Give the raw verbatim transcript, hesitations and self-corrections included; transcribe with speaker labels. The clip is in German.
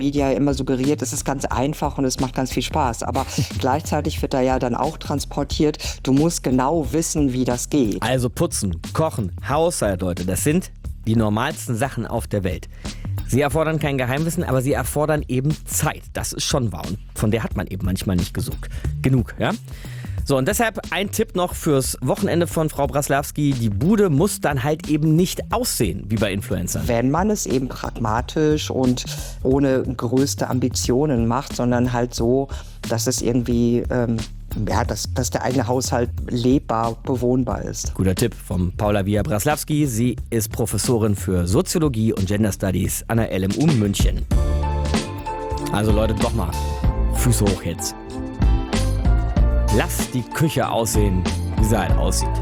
Speaker 1: Media immer suggeriert, es ist ganz einfach und es macht ganz viel Spaß. Aber gleichzeitig wird da ja dann auch transportiert, du musst genau wissen, wie das geht.
Speaker 2: Also putzen, kochen, Haushalt, Leute, das sind die normalsten Sachen auf der Welt. Sie erfordern kein Geheimwissen, aber sie erfordern eben Zeit. Das ist schon wahr und von der hat man eben manchmal nicht genug. Genug, ja? So, und deshalb ein Tipp noch fürs Wochenende von Frau Braslawski. Die Bude muss dann halt eben nicht aussehen wie bei Influencern.
Speaker 1: Wenn man es eben pragmatisch und ohne größte Ambitionen macht, sondern halt so, dass es irgendwie, ähm, ja, dass, dass der eigene Haushalt lebbar, bewohnbar ist.
Speaker 2: Guter Tipp von Paula Via Braslawski. Sie ist Professorin für Soziologie und Gender Studies an der L M U München. Also Leute, doch mal, Füße hoch jetzt. Lasst die Küche aussehen, wie sie halt aussieht.